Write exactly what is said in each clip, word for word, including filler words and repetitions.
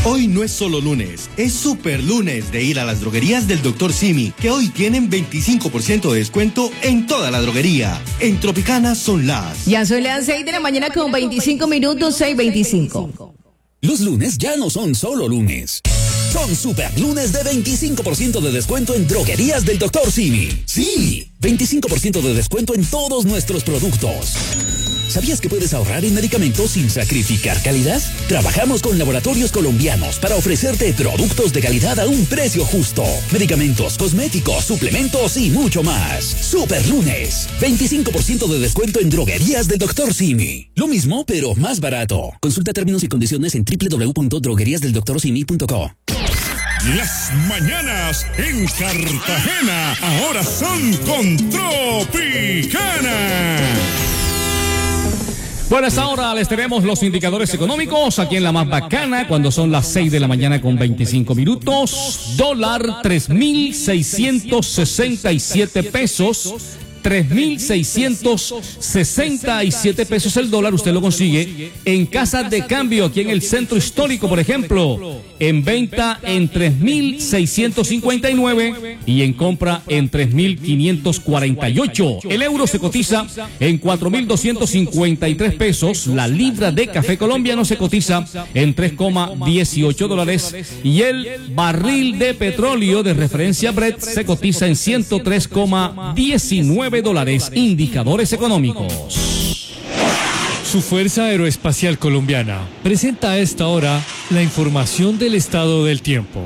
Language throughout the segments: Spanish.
Hoy no es solo lunes, es super lunes de ir a las droguerías del doctor Simi, que hoy tienen veinticinco por ciento de descuento en toda la droguería. En Tropicana son las... Ya son las seis de la mañana con veinticinco minutos, seis veinticinco. Los lunes ya no son solo lunes. Son super lunes de veinticinco por ciento de descuento en droguerías del doctor Simi. Sí, veinticinco por ciento de descuento en todos nuestros productos. ¿Sabías que puedes ahorrar en medicamentos sin sacrificar calidad? Trabajamos con laboratorios colombianos para ofrecerte productos de calidad a un precio justo. Medicamentos, cosméticos, suplementos y mucho más. Super lunes. veinticinco por ciento de descuento en droguerías del doctor Simi. Lo mismo, pero más barato. Consulta términos y condiciones en doble u doble u doble u punto droguerías del doctor simi punto co. Las mañanas en Cartagena ahora son con Tropicana. Bueno, a esta hora les tenemos los indicadores económicos aquí en la más bacana cuando son las seis de la mañana con veinticinco minutos. Dólar tres mil seiscientos sesenta y siete pesos. tres mil seiscientos sesenta y siete pesos el dólar. Usted lo consigue en casas de cambio aquí en el centro histórico, por ejemplo, en venta en tres mil seiscientos cincuenta y nueve y en compra en tres mil quinientos cuarenta y ocho. El euro se cotiza en cuatro mil doscientos cincuenta y tres pesos. La libra de café colombiano se cotiza en tres coma dieciocho dólares y el barril de petróleo de referencia Brent se cotiza en ciento tres coma diecinueve dólares. Indicadores económicos. Su Fuerza Aeroespacial Colombiana presenta a esta hora la información del estado del tiempo.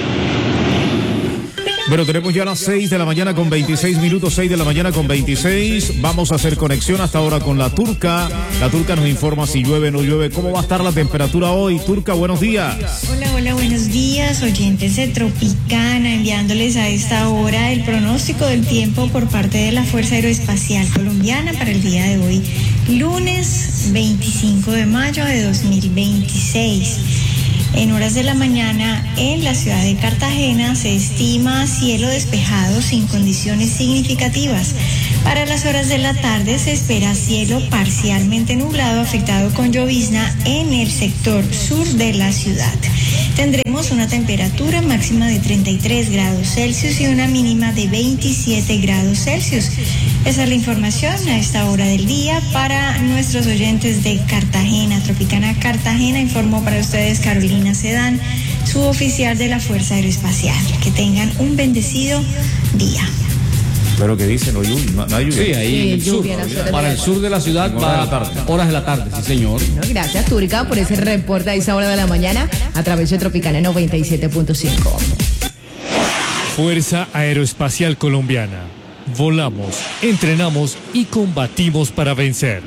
Bueno, tenemos ya las seis de la mañana con veintiséis minutos, seis de la mañana con veintiséis. Vamos a hacer conexión hasta ahora con la Turca. La Turca nos informa si llueve o no llueve. ¿Cómo va a estar la temperatura hoy? Turca, buenos días. Hola, hola, buenos días, oyentes de Tropicana, enviándoles a esta hora el pronóstico del tiempo por parte de la Fuerza Aeroespacial Colombiana para el día de hoy, lunes veinticinco de mayo de dos mil veintiséis. En horas de la mañana en la ciudad de Cartagena se estima cielo despejado sin condiciones significativas. Para las horas de la tarde se espera cielo parcialmente nublado afectado con llovizna en el sector sur de la ciudad. Tendremos una temperatura máxima de treinta y tres grados Celsius y una mínima de veintisiete grados Celsius. Esa es la información a esta hora del día para nuestros oyentes de Cartagena. Tropicana Cartagena informó para ustedes Carolina Sedán, su oficial de la Fuerza Aeroespacial. Que tengan un bendecido día. Pero que dicen, no, no, no hay lluvia. Sí, ahí Sí, en el sur. lluvia, Para el sur de la ciudad va horas de la tarde, sí señor. No, gracias, Turca, por ese reporte a esa hora de la mañana a través de Tropicana noventa y siete punto cinco. Fuerza Aeroespacial Colombiana. Volamos, entrenamos y combatimos para vencer.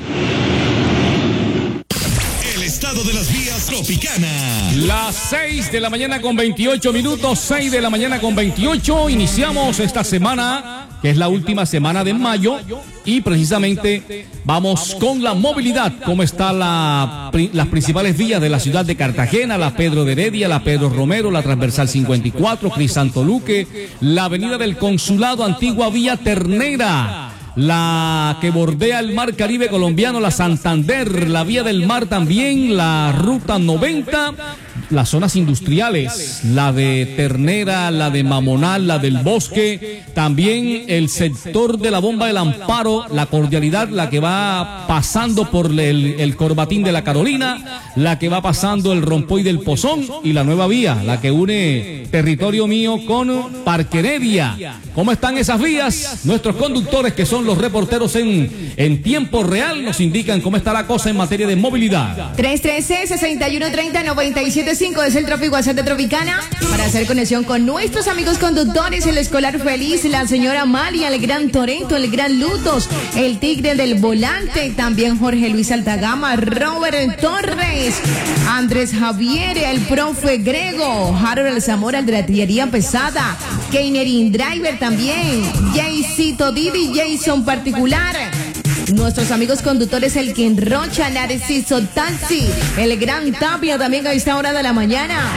El estado de las vías Tropicana. Las seis de la mañana con veintiocho minutos, seis de la mañana con veintiocho. Iniciamos esta semana, que es la última semana de mayo, y precisamente vamos con la movilidad. ¿Cómo están la, las principales vías de la ciudad de Cartagena? La Pedro de Heredia, la Pedro Romero, la Transversal cincuenta y cuatro, Crisanto Luque, la Avenida del Consulado, Antigua Vía Ternera, la que bordea el mar Caribe colombiano, la Santander, la Vía del Mar también, la Ruta noventa, las zonas industriales, la de Ternera, la de Mamonal, la del Bosque, también el sector de la Bomba del Amparo, la Cordialidad, la que va pasando por el, el Corbatín de la Carolina, la que va pasando el Rompoy del Pozón y la nueva vía, la que une territorio mío con Parque Heredia. ¿Cómo están esas vías? Nuestros conductores, que son los reporteros en, en tiempo real, nos indican cómo está la cosa en materia de movilidad. tres uno tres, seis uno tres cero, nueve siete cinco es el tráfico WhatsApp de Tropicana para hacer conexión con nuestros amigos conductores, el escolar feliz, la señora Amalia, el gran Torento, el gran Lutos, el tigre del volante, también Jorge Luis Altagama, Robert Torres, Andrés Javier, el profe Grego, Harold Zamora, el de la artillería pesada, Keinerin Driver también, Jaycito Didi, Jason Particular, nuestros amigos conductores, el King Rocha, Narciso Taxi, el gran Tapia también a esta hora de la mañana.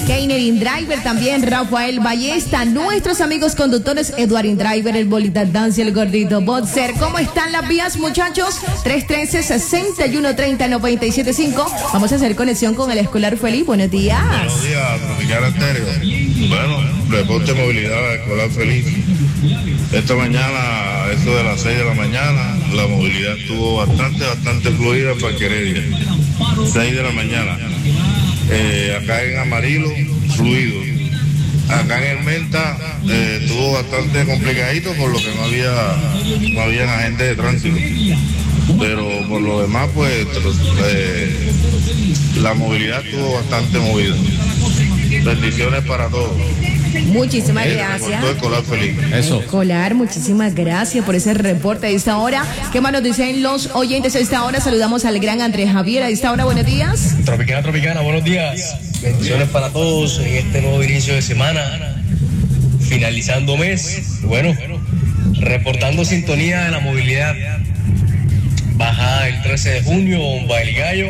Keiner Indriver, también Rafael Ballesta, nuestros amigos conductores, Eduard Indriver, el Bolita Dance, el Gordito Boxer. ¿Cómo están las vías, muchachos? tres uno tres, seis uno tres cero, nueve siete cinco. Vamos a hacer conexión con el escolar Feliz. Buenos días. Buenos días, Tropicana Estéreo. Bueno, reporte de movilidad escolar Feliz. Esta mañana, eso de las seis de la mañana, la movilidad estuvo bastante, bastante fluida para Queredia. seis de la mañana. Eh, acá en Amarillo, fluido. Acá en el Menta eh, estuvo bastante complicadito por lo que no había, no había agentes de tránsito. Pero por lo demás, pues, eh, la movilidad estuvo bastante movida. Bendiciones para todos. Muchísimas gracias. Escolar Feliz. Eso. Escolar, muchísimas gracias por ese reporte a esta hora. ¿Qué más nos dicen los oyentes a esta hora? Saludamos al gran Andrés Javier a esta hora. Buenos días. Tropicana, Tropicana, buenos días. Bendiciones para todos en este nuevo inicio de semana. Finalizando mes. Bueno, reportando sintonía de la movilidad. Bajada el trece de junio, Bomba del Gallo.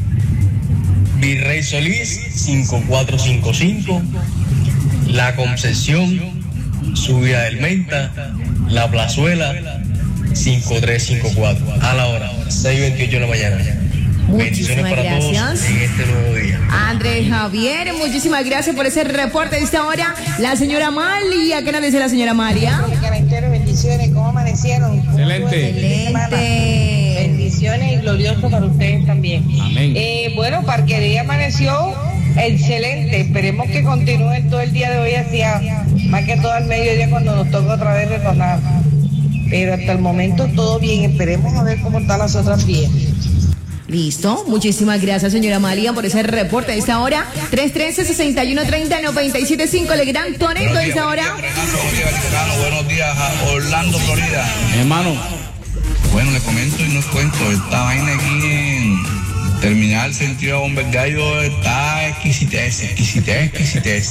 Virrey Solís, cinco cuatro cinco cinco. La Concepción, subida del Menta, La Plazuela, cinco tres cinco cuatro, a la hora, seis veintiocho de la mañana. Bendiciones para gracias. todos en este nuevo día. Andrés Javier, muchísimas gracias por ese reporte de esta hora. La señora Malia, ¿qué nos dice la señora María? Bendiciones, ¿cómo amanecieron? Excelente. Excelente. Bendiciones y glorioso para ustedes también. Amén. Eh, bueno, Parquería amaneció excelente. Esperemos que continúen todo el día de hoy hacia, más que todo al mediodía cuando nos toca otra vez retornar. Pero hasta el momento todo bien. Esperemos a ver cómo están las otras vías. Listo, muchísimas gracias señora María por ese reporte de esta hora. tres uno tres, seis uno tres cero, nueve siete cinco, el gran Toreto de esta hora. Buenos días a Orlando, Florida. Hermano. Bueno, le comento y nos cuento, esta vaina aquí en Terminal Sentido Bomba del Gallo está exquisitez, exquisitez, exquisitez.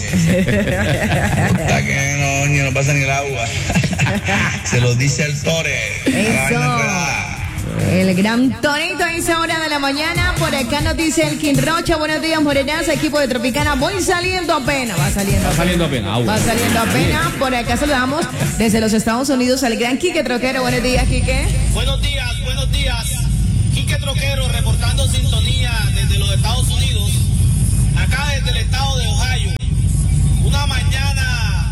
Está que no, ni no pasa ni el agua. Se lo dice el Tore. El gran Toreto a esa hora de la mañana. Por acá nos dice el King Rocha. Buenos días, Morenaza, equipo de Tropicana. Voy saliendo apenas. Va saliendo Va saliendo apenas. Ah, bueno. Va saliendo apenas. Por acá saludamos desde los Estados Unidos al gran Quique Troquero. Buenos días, Quique. Buenos días, buenos días. Quique Troquero reportando sintonía desde los Estados Unidos. Acá desde el estado de Ohio. Una mañana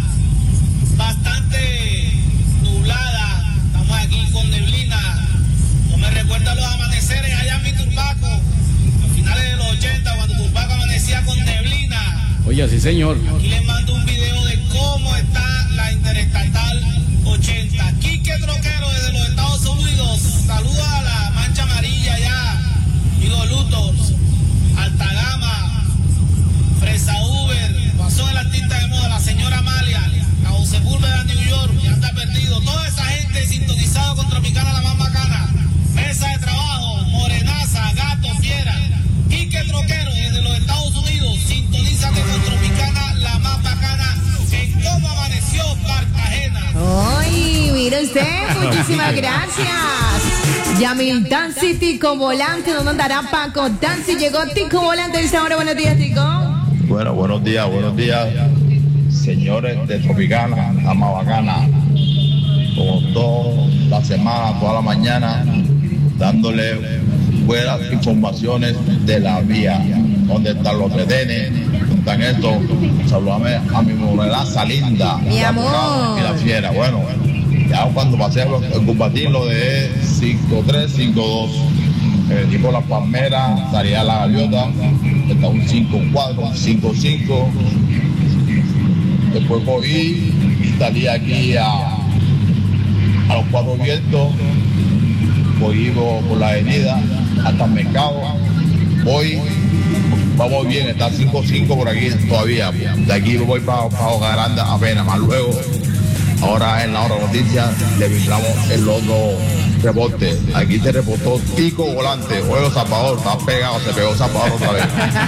bastante nublada. Estamos aquí con neblina. Me recuerda los amaneceres allá en mi Turbaco, a finales de los ochenta, cuando Turbaco amanecía con neblina. Oye, sí, señor. Aquí les mando un video de cómo está la Interestatal ochenta. Quique Troquero desde los Estados Unidos. Saluda a la mancha amarilla allá. Digo Luthors, Alta Gama, Fresa Uber, pasó el artista de moda, la señora Amalia, la José Púlveda de New York, ya está perdido. Toda esa gente sintonizada con Tropicana, la más bacana. Mesa de trabajo, Morenaza, Gato, Fiera. Quique Troquero desde los Estados Unidos. Sintonízate con Tropicana, la más bacana. En cómo amaneció Cartagena. Ay, mire usted, muchísimas gracias. Yamil Dancy, Tico Volante, ¿dónde andará Paco Dancy? Llegó Tico Volante de esta hora. Buenos días, Tico. Bueno, buenos días, buenos días, señores de Tropicana, la más bacana. Como toda la semana, toda la mañana, dándole buenas informaciones de la vía, donde están los retenes, donde están estos. Saludame a mi Morenaza linda, mi la amor, y la Fiera. Bueno, ya cuando pasemos el combatir lo de cinco tres cinco dos, el tipo La Palmera, estaría la Gaviota, está un cinco cuatro, cinco cinco. Después cogí y salí aquí a, a los Cuatro Vientos. Voy por la avenida hasta el mercado. Hoy vamos bien, está cinco cinco por aquí todavía. De aquí voy para, para Hogaranda apenas, más luego. Ahora en la hora noticia le brindamos el otro reporte. Aquí te reportó Tico Volante. Juego Zapador, está pegado, se pegó Zapador otra vez.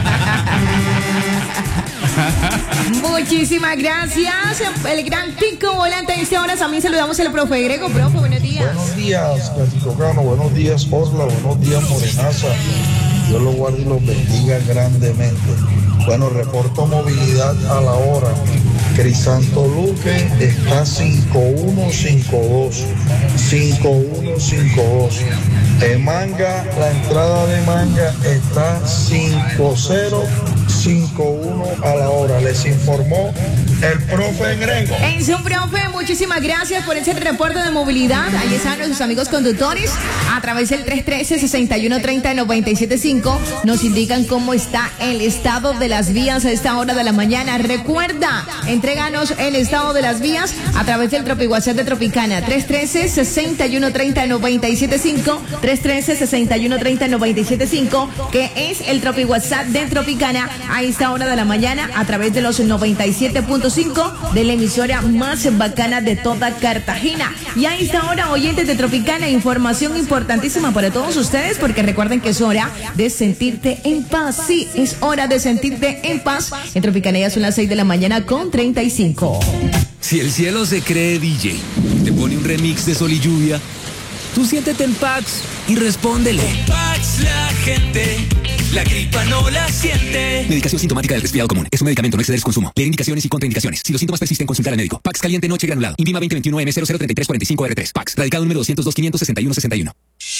Muchísimas gracias. El gran Tico Volante a esta hora. También saludamos al profe Grego. Profe, buenos días. Buenos días, Franciscocano. Buenos días, Orla. Buenos días, Morenaza. Dios los guarde y los bendiga grandemente. Bueno, reporto movilidad a la hora. Crisanto Luque está cinco uno cinco dos. cinco uno cinco dos. En Manga, la entrada de Manga está cinco cero cinco uno a la hora. Les informó el profe Grego. Es un profe, muchísimas gracias por ese reporte de movilidad. Ahí están nuestros amigos conductores a través del tres uno tres, seis uno tres cero, nueve siete cinco. Nos indican cómo está el estado de las vías a esta hora de la mañana. Recuerda, entréganos el estado de las vías a través del Tropi WhatsApp de Tropicana. tres uno tres, seis uno tres cero, nueve siete cinco. tres uno tres, seis uno tres cero, nueve siete cinco, que es el Tropi WhatsApp de Tropicana a esta hora de la mañana a través de los noventa y siete punto cinco de la emisora más bacana de toda Cartagena. Y a esta hora, oyentes de Tropicana, información importantísima para todos ustedes, porque recuerden que es hora de sentirte en paz. Sí, es hora de sentirte en paz. En Tropicana ya son las seis de la mañana con treinta y cinco. Si el cielo se cree D J, te pone un remix de Sol y Lluvia, tú siéntete en Pax y respóndele. Pax, la gente, la gripa no la siente. Medicación sintomática del resfriado común. Es un medicamento, no exceder su consumo. Leer indicaciones y contraindicaciones. Si los síntomas persisten, consultar al médico. Pax caliente noche granulado. Invima veinte veintiuno M cero cero treinta y tres cuarenta y cinco R tres. Pax. Radicado número doscientos dos, quinientos sesenta y uno sesenta y uno.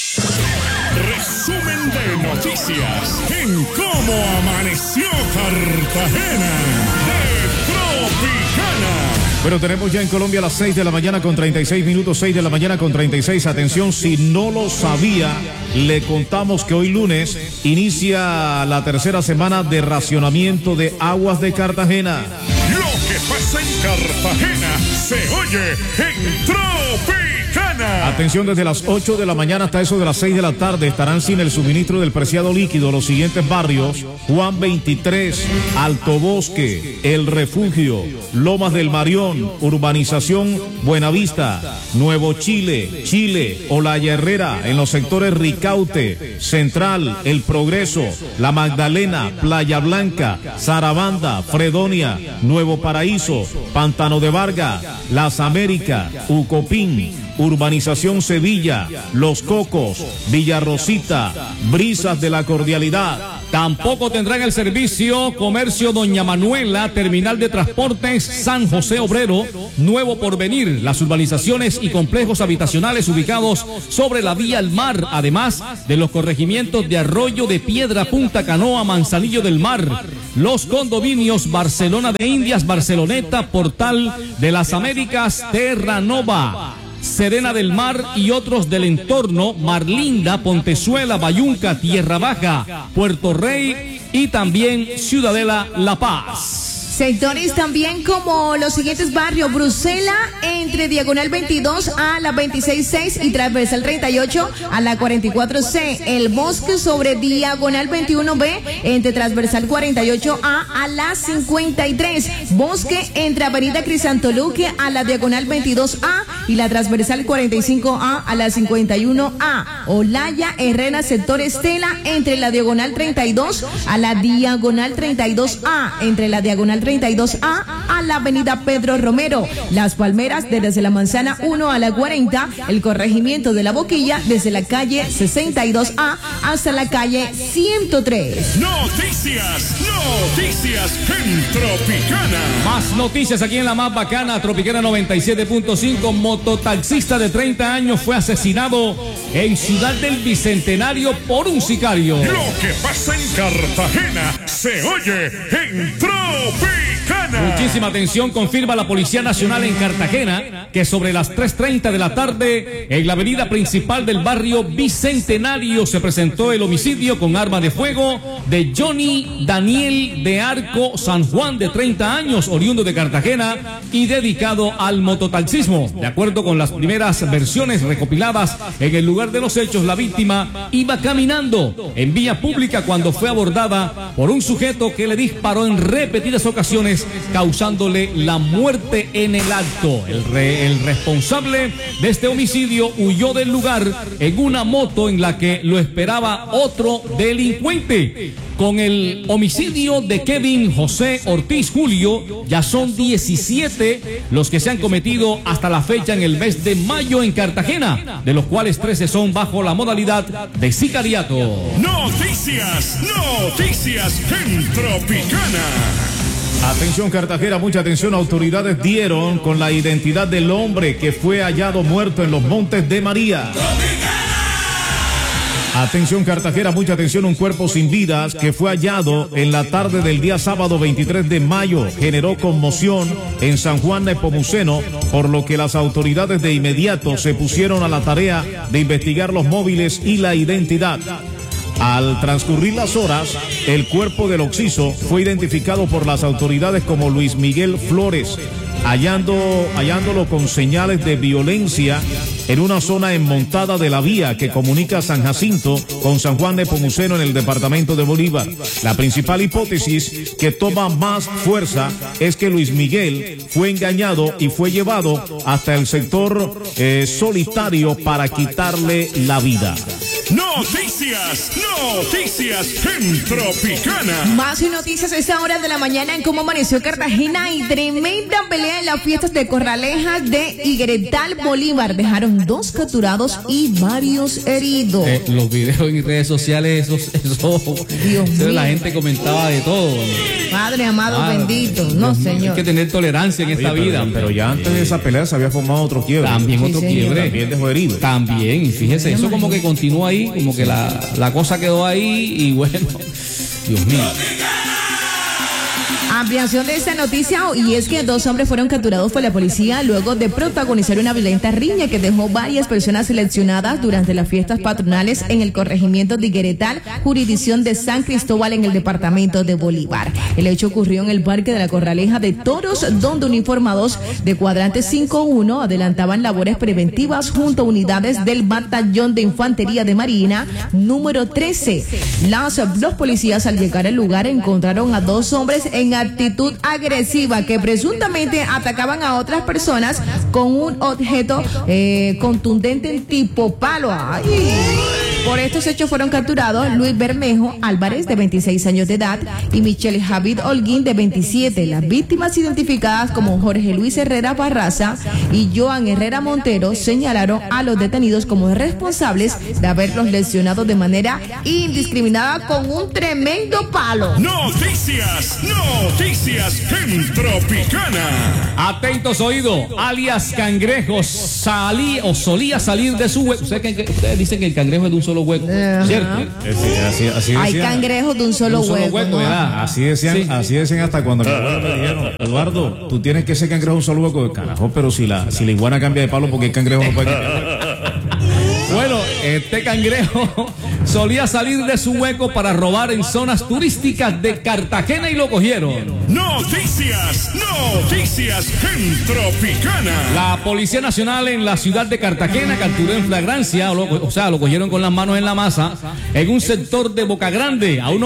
Resumen de noticias en cómo amaneció Cartagena de Tropicana. Bueno, tenemos ya en Colombia las seis de la mañana con treinta y seis minutos, seis de la mañana con treinta y seis. Atención, si no lo sabía, le contamos que hoy lunes inicia la tercera semana de racionamiento de aguas de Cartagena. Lo que pasa en Cartagena se oye en Tropicana. Atención, desde las ocho de la mañana hasta eso de las seis de la tarde estarán sin el suministro del preciado líquido los siguientes barrios: Juan veintitrés, Alto Bosque, El Refugio, Lomas del Marión, Urbanización Buenavista, Nuevo Chile, Chile, Olaya Herrera, en los sectores Ricaute, Central, El Progreso, La Magdalena, Playa Blanca, Sarabanda, Fredonia, Nuevo Paraíso, Pantano de Varga, Las Américas, Ucopín, Urbanización Sevilla, Los Cocos, Villarrosita, Brisas de la Cordialidad. Tampoco tendrán el servicio Comercio Doña Manuela, Terminal de Transportes San José Obrero, Nuevo Porvenir, las urbanizaciones y complejos habitacionales ubicados sobre la vía al mar, además de los corregimientos de Arroyo de Piedra, Punta Canoa, Manzanillo del Mar, los condominios Barcelona de Indias, Barceloneta, Portal de las Américas, Terranova, Serena del Mar y otros del entorno: Marlinda, Pontezuela, Bayunca, Tierra Baja, Puerto Rey y también Ciudadela La Paz. Sectores también como los siguientes barrios: Bruselas, entre Diagonal veintidós a la veintiséis seis y Transversal treinta y ocho a la cuarenta y cuatro C. El Bosque, sobre Diagonal veintiuno B, entre Transversal cuarenta y ocho A a la cincuenta y tres. Bosque, entre Avenida Crisanto Luque a la Diagonal veintidós A y la Transversal cuarenta y cinco A a la cincuenta y uno A. Olaya Herrera, sector Estela, entre la Diagonal treinta y dos a la Diagonal treinta y dos A, entre la Diagonal treinta y dos A a la Avenida Pedro Romero. Las Palmeras, desde la Manzana uno a la cuarenta. El corregimiento de La Boquilla, desde la calle sesenta y dos A hasta la calle ciento tres. Noticias, noticias en Tropicana. Más noticias aquí en la más bacana, Tropicana noventa y siete punto cinco. Mototaxista de treinta años fue asesinado en Ciudad del Bicentenario por un sicario. Lo que pasa en Cartagena se oye en Tropicana. Muchísima atención, confirma la Policía Nacional en Cartagena que sobre las tres treinta de la tarde en la avenida principal del barrio Bicentenario se presentó el homicidio con arma de fuego de Johnny Daniel de Arco San Juan, de treinta años, oriundo de Cartagena y dedicado al mototaxismo. De acuerdo con las primeras versiones recopiladas en el lugar de los hechos, la víctima iba caminando en vía pública cuando fue abordada por un sujeto que le disparó en repetidas ocasiones causándole la muerte en el acto. El, re, el responsable de este homicidio huyó del lugar en una moto en la que lo esperaba otro delincuente. Con el homicidio de Kevin José Ortiz Julio, ya son diecisiete los que se han cometido hasta la fecha en el mes de mayo en Cartagena, de los cuales trece son bajo la modalidad de sicariato. Noticias, noticias en Tropicana. Atención Cartagena, mucha atención, autoridades dieron con la identidad del hombre que fue hallado muerto en los Montes de María. Atención Cartagena, mucha atención, un cuerpo sin vidas que fue hallado en la tarde del día sábado veintitrés de mayo generó conmoción en San Juan Nepomuceno, por lo que las autoridades de inmediato se pusieron a la tarea de investigar los móviles y la identidad. Al transcurrir las horas, el cuerpo del occiso fue identificado por las autoridades como Luis Miguel Flores, hallando, hallándolo con señales de violencia en una zona enmontada de la vía que comunica San Jacinto con San Juan Nepomuceno en el departamento de Bolívar. La principal hipótesis que toma más fuerza es que Luis Miguel fue engañado y fue llevado hasta el sector eh, solitario para quitarle la vida. Noticias, noticias en Tropicana. Más noticias a esta hora de la mañana en cómo amaneció Cartagena y tremenda pelea en las fiestas de Corralejas de Higueretal, Bolívar. Dejaron dos capturados y varios heridos. Eh, los videos en redes sociales, esos, esos, Dios eso mío. La gente comentaba de todo. Padre amado, Ah, bendito. No, Dios mío, señor. Hay que tener tolerancia en Oye, esta pero, vida. pero ya antes de esa pelea se había formado otro quiebre. También Sí, otro señor. quiebre. También dejó herido. También, y fíjese, eso como que continúa ahí, como que la, la cosa quedó ahí y bueno, Dios mío. Ampliación de esta noticia, y es que dos hombres fueron capturados por la policía luego de protagonizar una violenta riña que dejó varias personas seleccionadas durante las fiestas patronales en el corregimiento de Higueretal, jurisdicción de San Cristóbal en el departamento de Bolívar. El hecho ocurrió en el Parque de la Corraleja de Toros, donde uniformados de cuadrante cinco uno adelantaban labores preventivas junto a unidades del Batallón de Infantería de Marina número trece. Las, los policías al llegar al lugar encontraron a dos hombres en actitud agresiva que presuntamente atacaban a otras personas con un objeto eh, contundente tipo palo. Ay. Por estos hechos fueron capturados Luis Bermejo Álvarez, de veintiséis años de edad, y Michelle Javid Holguín, de veintisiete. Las víctimas, identificadas como Jorge Luis Herrera Barraza y Joan Herrera Montero, señalaron a los detenidos como responsables de haberlos lesionado de manera indiscriminada con un tremendo palo. Noticias, noticias en Tropicana. Atentos oídos, alias Cangrejo salí o solía salir de su hueco. Ustedes, que, ustedes dicen que el cangrejo es de un solo hueco, Ajá. ¿cierto? Sí, así, así Hay decían. cangrejos de un solo, Un solo hueco. hueco, ¿no? ¿verdad? Así decían, Sí. así decían hasta cuando mi abuelo me dijeron, Eduardo, tú tienes que ser cangrejo un solo hueco de carajo, pero si la, si la iguana cambia de palo, porque el cangrejo no puede cambiar. Bueno, este cangrejo solía salir de su hueco para robar en zonas turísticas de Cartagena y lo cogieron. Noticias, noticias en Tropicana. La Policía Nacional en la ciudad de Cartagena capturó en flagrancia, o, lo- o sea, lo cogieron con las manos en la masa, en un sector de Boca Grande a uno